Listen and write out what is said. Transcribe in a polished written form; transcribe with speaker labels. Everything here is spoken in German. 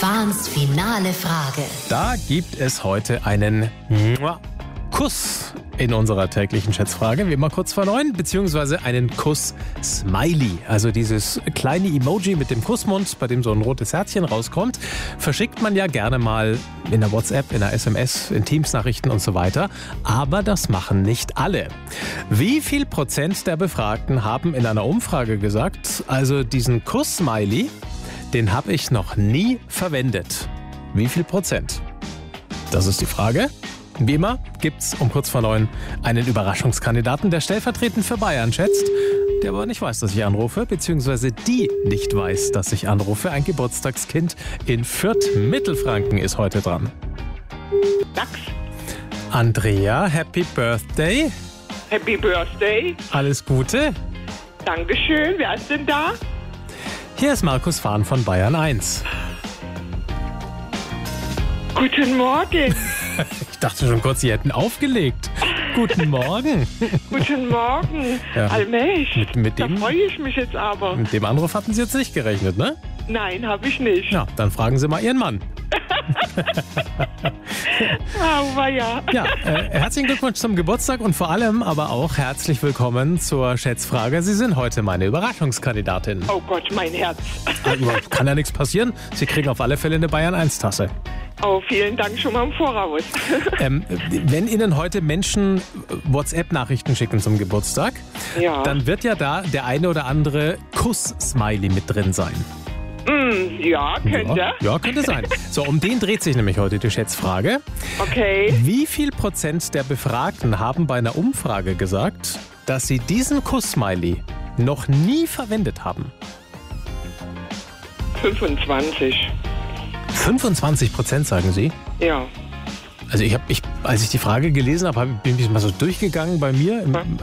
Speaker 1: Fahns finale Frage.
Speaker 2: Da gibt es heute einen Kuss in unserer täglichen Schätzfrage, wie immer kurz vor 9, beziehungsweise einen Kuss-Smiley. Also dieses kleine Emoji mit dem Kussmund, bei dem so ein rotes Herzchen rauskommt, verschickt man ja gerne mal in der WhatsApp, in der SMS, in Teams-Nachrichten und so weiter. Aber das machen nicht alle. Wie viel Prozent der Befragten haben in einer Umfrage gesagt, also diesen Kuss-Smiley, den habe ich noch nie verwendet? Wie viel Prozent? Das ist die Frage. Wie immer gibt's um kurz vor 9 einen Überraschungskandidaten, der stellvertretend für Bayern schätzt, der aber nicht weiß, dass ich anrufe, beziehungsweise die nicht weiß, dass ich anrufe. Ein Geburtstagskind in Fürth, Mittelfranken ist heute dran.
Speaker 3: Dax.
Speaker 2: Andrea, Happy Birthday.
Speaker 3: Happy Birthday.
Speaker 2: Alles Gute.
Speaker 3: Dankeschön. Wer ist denn da?
Speaker 2: Hier ist Markus Fahn von Bayern 1.
Speaker 3: Guten Morgen.
Speaker 2: Ich dachte schon kurz, Sie hätten aufgelegt. Guten Morgen.
Speaker 3: Guten Morgen.
Speaker 2: Ja.
Speaker 3: Allmählich.
Speaker 2: Mit
Speaker 3: Da
Speaker 2: dem-
Speaker 3: freue ich mich jetzt aber.
Speaker 2: Mit dem Anruf hatten Sie jetzt nicht gerechnet, ne?
Speaker 3: Nein, habe ich nicht.
Speaker 2: Ja, dann fragen Sie mal Ihren Mann.
Speaker 3: Ja.
Speaker 2: Ja, herzlichen Glückwunsch zum Geburtstag und vor allem aber auch herzlich willkommen zur Schätzfrage. Sie sind heute meine Überraschungskandidatin.
Speaker 3: Oh Gott, mein Herz.
Speaker 2: Also, kann ja nichts passieren. Sie kriegen auf alle Fälle eine Bayern-1-Tasse.
Speaker 3: Oh, vielen Dank schon mal im Voraus.
Speaker 2: Wenn Ihnen heute Menschen WhatsApp-Nachrichten schicken zum Geburtstag,
Speaker 3: Ja.
Speaker 2: dann wird ja da der eine oder andere Kuss-Smiley mit drin sein.
Speaker 3: Ja, könnte.
Speaker 2: Ja, könnte sein. So, um den dreht sich nämlich heute die Schätzfrage.
Speaker 3: Okay.
Speaker 2: Wie viel Prozent der Befragten haben bei einer Umfrage gesagt, dass sie diesen Kuss-Smiley noch nie verwendet haben?
Speaker 3: 25.
Speaker 2: 25% sagen Sie?
Speaker 3: Ja.
Speaker 2: Also als ich die Frage gelesen habe, bin ich mal so durchgegangen bei mir im